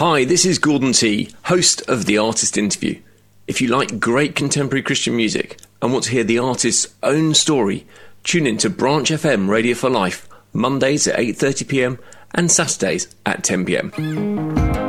Hi, this is Gordon T, host of The Artist Interview. If you like great contemporary Christian music and want to hear the artist's own story, tune in to Branch FM Radio for Life, Mondays at 8:30pm and Saturdays at 10pm.